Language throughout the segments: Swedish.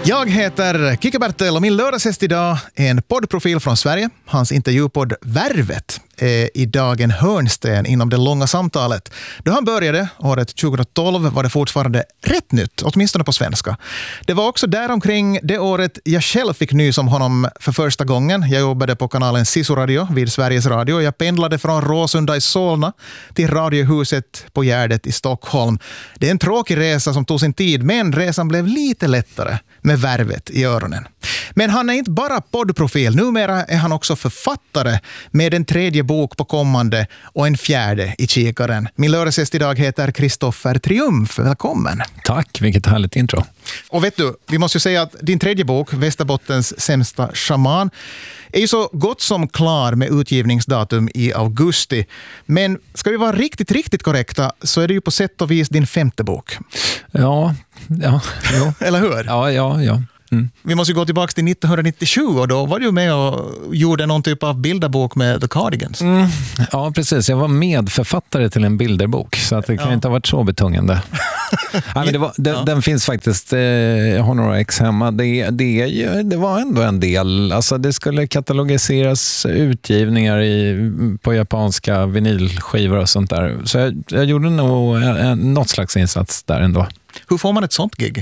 Jag heter Kike Bertel och min lördagsgäst idag är en poddprofil från Sverige. Hans intervjupodd Värvet är idag en hörnsten inom det långa samtalet. Då han började, året 2012, var det fortfarande rätt nytt, åtminstone på svenska. Det var också däromkring det året jag själv fick nys om honom för första gången. Jag jobbade på kanalen Sisu-radio vid Sveriges Radio. Jag pendlade från Råsunda i Solna till Radiohuset på Gärdet i Stockholm. Det är en tråkig resa som tog sin tid, men resan blev lite lättare med Värvet i öronen. Men han är inte bara poddprofil. Numera är han också författare med en tredje bok på kommande och en fjärde i kikaren. Min lördagsgäst idag heter Kristoffer Triumf. Välkommen. Tack, vilket härligt intro. Och vet du, vi måste ju säga att din tredje bok, Västerbottens sämsta shaman, är ju så gott som klar med utgivningsdatum i augusti. Men ska vi vara riktigt korrekta så är det ju på sätt och vis din femte bok. Ja. Eller hur? Ja. Mm. Vi måste ju gå tillbaka till 1997 och då var du med och gjorde någon typ av bilderbok med The Cardigans. Ja, precis. Jag var medförfattare till en bilderbok så att det kan inte ha varit så betungande. Nej, men den finns faktiskt, jag har några ex hemma. Det var ändå en del. Alltså, det skulle katalogiseras utgivningar på japanska vinylskivor och sånt där. Så jag gjorde nog något slags insats där ändå. Hur får man ett sånt gig?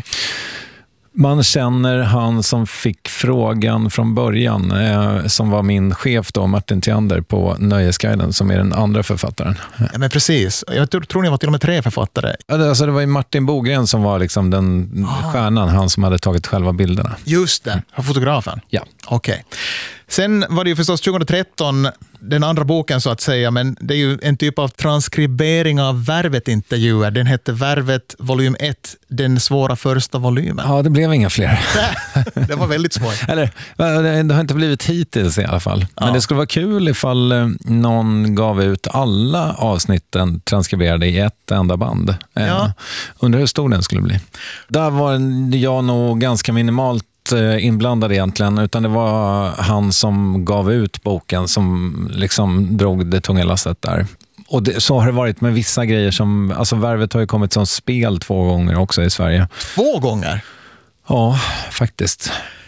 Man känner han som fick frågan från början, som var min chef då, Martin Theander på Nöjesguiden, som är den andra författaren. Ja, men precis. Jag tror ni var till och med 3 författare. Alltså det var ju Martin Bogren som var liksom den stjärnan, han som hade tagit själva bilderna. Just det, fotografen. Ja. Okej. Sen var det ju förstås 2013 den andra boken så att säga, men det är ju en typ av transkribering av Värvet-intervjuer. Den hette Värvet volym 1, den svåra första volymen. Ja, det blev inga fler. Det var väldigt svårt. Eller, det har inte blivit hittills i alla fall. Men det skulle vara kul ifall någon gav ut alla avsnitten transkriberade i ett enda band. Undrar hur stor den skulle bli. Där var jag nog ganska minimalt inblandad egentligen, utan det var han som gav ut boken som liksom drog det tunga lasset där. Och så har det varit med vissa grejer som, alltså Värvet har ju kommit som spel 2 gånger också i Sverige. 2 gånger? Ja, faktiskt.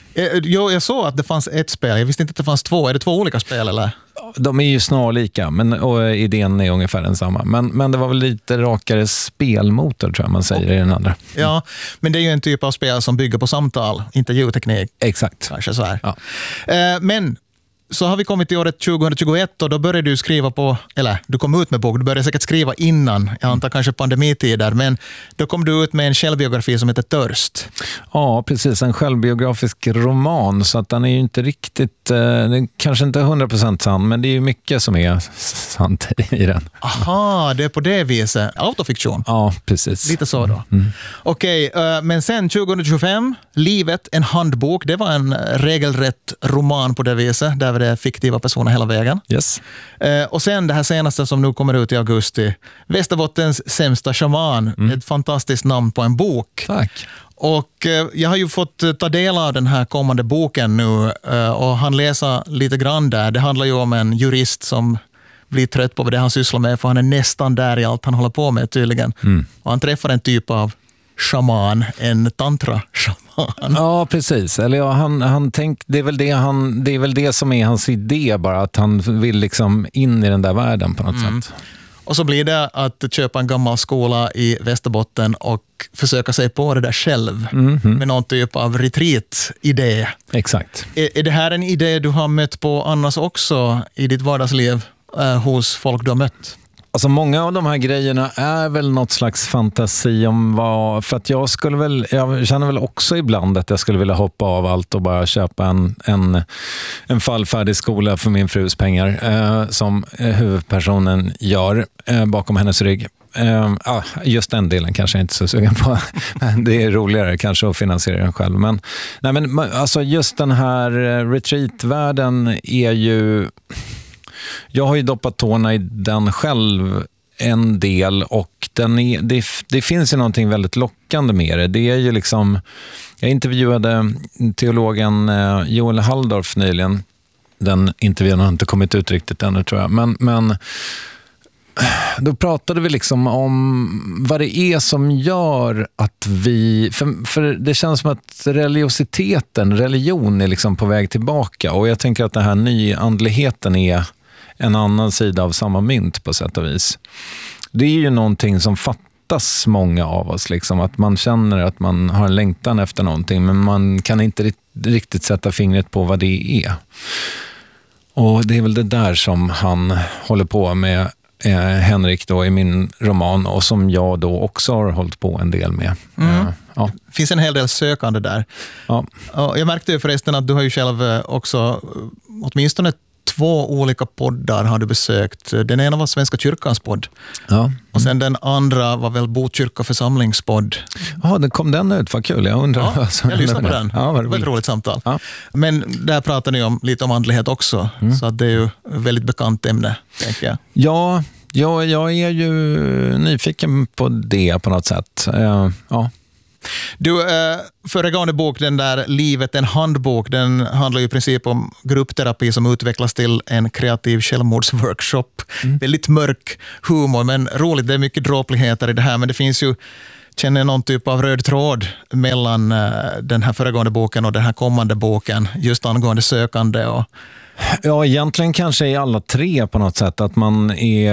Jag såg att det fanns ett spel, jag visste inte att det fanns 2. Är det 2 olika spel eller? De är ju snarlika, och idén är ungefär densamma. Men det var väl lite rakare spelmotor tror jag man säger i den andra. Ja, men det är ju en typ av spel som bygger på samtal, intervjuteknik. Exakt. Kanske så här. Ja. Men så har vi kommit till året 2021 och då började du skriva på, eller du kom ut med bok, du började säkert skriva innan, jag antar kanske pandemitider, men då kom du ut med en självbiografi som heter Törst. Ja, precis, en självbiografisk roman, så att den är ju inte riktigt, den kanske inte 100% sann, men det är ju mycket som är sant i den. Aha, det är på det viset. Autofiktion. Ja, precis. Lite så då. Okej, men sen 2025, Livet, en handbok, det var en regelrätt roman på det viset, där det är fiktiva personer hela vägen. Yes. Och sen det här senaste som nu kommer ut i augusti, Västerbottens sämsta shaman, ett fantastiskt namn på en bok. Tack. Och jag har ju fått ta del av den här kommande boken nu och han läser lite grann där. Det handlar ju om en jurist som blir trött på det han sysslar med, för han är nästan där i allt han håller på med tydligen. Och han träffar en typ av shaman, en tantra-shaman. Ja, precis. Eller ja, han det är väl det som är hans idé, bara att han vill liksom in i den där världen på något sätt. Och så blir det att köpa en gammal skola i Västerbotten och försöka sig på det där själv med någon typ av retreat-idé. Exakt. Är det här en idé du har mött på annars också i ditt vardagsliv hos folk du har mött? Alltså många av de här grejerna är väl något slags fantasi om vad, för att jag känner väl också ibland att jag skulle vilja hoppa av allt och bara köpa en fallfärdig skola för min frus pengar som huvudpersonen gör bakom hennes rygg. Just den delen kanske jag inte är så sugen på. Det är roligare kanske att finansiera den själv. Men alltså just den här retreat-världen är ju... Jag har ju doppat tårna i den själv en del, och det finns ju någonting väldigt lockande med det. Det är ju liksom, jag intervjuade teologen Joel Halldorf nyligen. Den intervjun har inte kommit ut riktigt ännu tror jag. Men då pratade vi liksom om vad det är som gör att vi... För det känns som att religion är liksom på väg tillbaka. Och jag tänker att den här nyandligheten är en annan sida av samma mynt på sätt och vis. Det är ju någonting som fattas många av oss. Liksom, att man känner att man har en längtan efter någonting, men man kan inte riktigt sätta fingret på vad det är. Och det är väl det där som han håller på med, Henrik då, i min roman, och som jag då också har hållit på en del med. Det finns en hel del sökande där. Ja. Jag märkte ju förresten att du har ju själv också åtminstone 2 olika poddar har du besökt. Den ena var Svenska kyrkans podd. Ja. Och sen den andra var väl Botkyrka församlingspodd. Ja, kom den ut? Vad kul. Jag undrar. Ja, jag lyssnade på den. Ja, det var ett roligt samtal. Ja. Men där pratar ni lite om andlighet också. Så att det är ju ett väldigt bekant ämne, tänker jag. Ja, jag är ju nyfiken på det på något sätt. Ja. Du, föregående bok, den där Livet, en handbok, den handlar ju i princip om gruppterapi som utvecklas till en kreativ självmordsworkshop. Väldigt mörk humor, men roligt. Det är mycket dråpligheter i det här, men det finns ju, känner någon typ av röd tråd mellan den här föregående boken och den här kommande boken, just angående sökande och... Ja, egentligen kanske i alla 3 på något sätt. Att man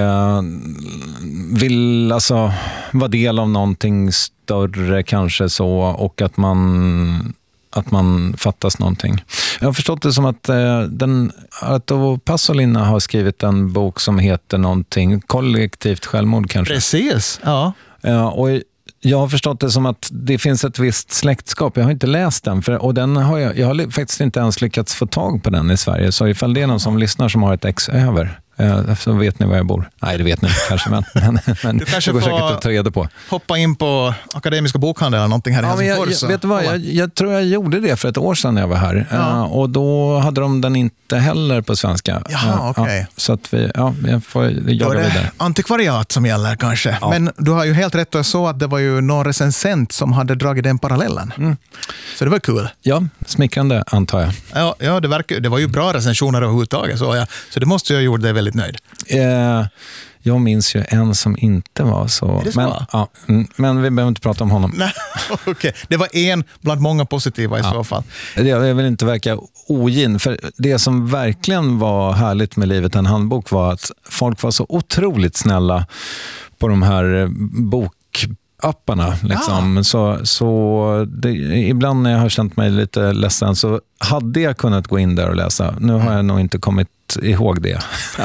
vill alltså vara del av någonting större kanske så, och att man fattas någonting. Jag har förstått det som att Arto Pasolina har skrivit en bok som heter någonting kollektivt självmord kanske. Precis, ja. Och jag har förstått det som att det finns ett visst släktskap. Jag har inte läst den, och den har jag har faktiskt inte ens lyckats få tag på den i Sverige. Så ifall det är någon som lyssnar som har ett ex över, så vet ni var jag bor. Nej, det vet ni kanske, men du kanske det går säkert får att ta reda på. Hoppa in på Akademiska bokhandeln eller någonting här i Helsingfors. Vet du vad, jag tror jag gjorde det för ett år sedan när jag var här. Och då hade de den inte heller på svenska. Jaha, okej. Så att jag får jaga vidare. Antikvariat som gäller kanske. Ja. Men du har ju helt rätt, och så att det var ju någon recensent som hade dragit den parallellen. Så det var kul. Ja, smickrande antar jag. Ja, det var ju bra recensioner överhuvudtaget. Så det måste jag ha gjort det väldigt nöjd. Jag minns ju en som inte var så. Är det så? Men vi behöver inte prata om honom. Nej, okej. Det var en bland många positiva i så fall. Jag vill inte verka ogin, för det som verkligen var härligt med Livet, en handbok, var att folk var så otroligt snälla på de här bokapparna. Liksom. Så ibland när jag har känt mig lite ledsen så hade jag kunnat gå in där och läsa. Nu har jag nog inte kommit ihåg det.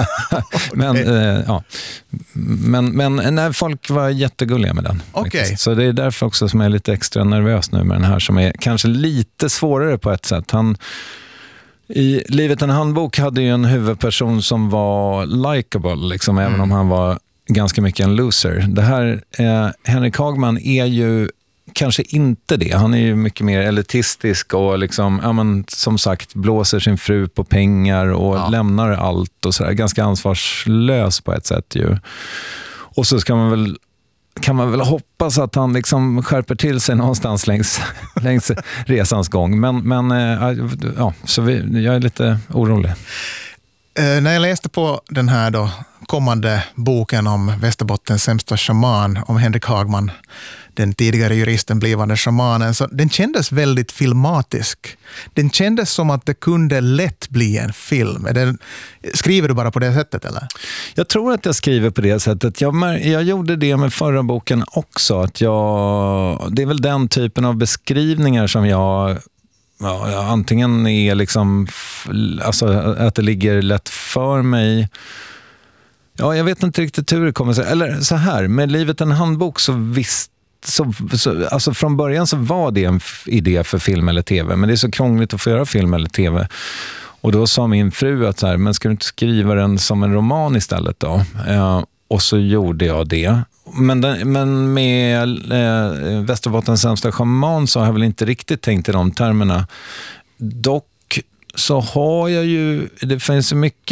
Men när folk var jättegulliga med den. Okay. Så det är därför också som jag är lite extra nervös nu med den här, som är kanske lite svårare på ett sätt. I Livet, en handbok hade ju en huvudperson som var likable, liksom, även om han var ganska mycket en loser. Det här, Henrik Hagman är ju kanske inte det. Han är ju mycket mer elitistisk och liksom, som sagt, blåser sin fru på pengar och lämnar allt och sådär. Ganska ansvarslös på ett sätt ju. Och så kan man väl hoppas att han liksom skärper till sig någonstans längs resans gång. Så jag är lite orolig. När jag läste på den här då kommande boken om Västerbottens sämsta shaman, om Henrik Hagman, den tidigare juristen, blivande shamanen, så den kändes väldigt filmatisk. Den kändes som att det kunde lätt bli en film. Skriver du bara på det sättet, eller? Jag tror att jag skriver på det sättet. Jag gjorde det med förra boken också. Det är väl den typen av beskrivningar som jag antingen är liksom, alltså att det ligger lätt för mig. Ja, jag vet inte riktigt hur det kommer sig. Eller så här, med Livet, en handbok, så visst, alltså från början så var det en idé för film eller tv, men det är så krångligt att få göra film eller tv. Och då sa min fru att så här, men ska du inte skriva den som en roman istället då? Och så gjorde jag det. Men med Västerbottens sämsta shaman så har jag väl inte riktigt tänkt i de termerna. Dock så har jag ju, det finns så mycket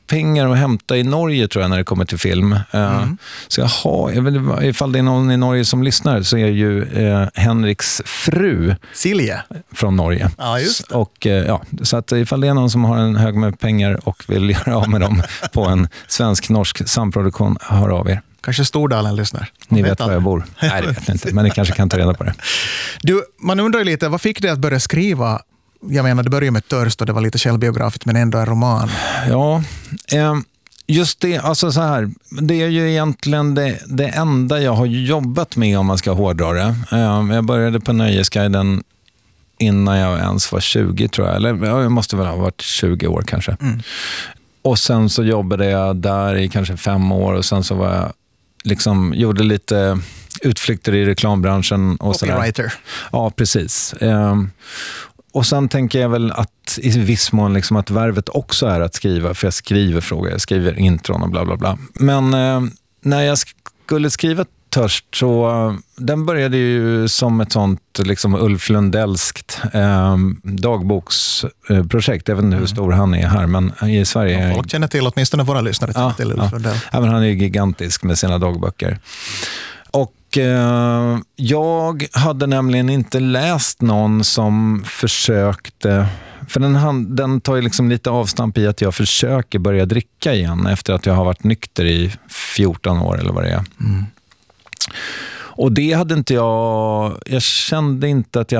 pengar att hämta i Norge tror jag när det kommer till film. Så jag vet, ifall det är någon i Norge som lyssnar så är ju Henriks fru Silje från Norge. Ja, just det. Och, så att ifall det är någon som har en hög med pengar och vill göra av med dem på en svensk-norsk samproduktion, hör av er. Kanske Stordalen lyssnar. Ni vet var jag bor. Nej, det vet jag inte, men ni kanske kan ta reda på det. Du, man undrar ju lite, vad fick dig att börja skriva? Jag menar, det började med Törst och det var lite självbiografiskt, men ändå en roman. Ja, just det, alltså så här, det är ju egentligen det enda jag har jobbat med om man ska hårdra det. Jag började på Nöjesguiden innan jag ens var 20 tror jag, eller jag måste väl ha varit 20 år kanske. Och sen så jobbade jag där i kanske 5 år och sen så var jag liksom, gjorde lite utflykter i reklambranschen. Och copywriter. Ja, precis. Och sen tänker jag väl att i viss mån liksom att värvet också är att skriva, för jag skriver frågor, jag skriver intron och bla bla bla. Men när jag skulle skriva Törst så den började ju som ett sånt liksom Ulf Lundellskt dagboksprojekt. Jag vet inte hur stor han är här, men i Sverige... Folk känner till, åtminstone våra lyssnare till Ulf Lundell. Ja, men han är ju gigantisk med sina dagböcker. Och jag hade nämligen inte läst någon som försökte, för den tar ju liksom lite avstamp i att jag försöker börja dricka igen efter att jag har varit nykter i 14 år eller vad det är. Och det hade inte jag kände inte att jag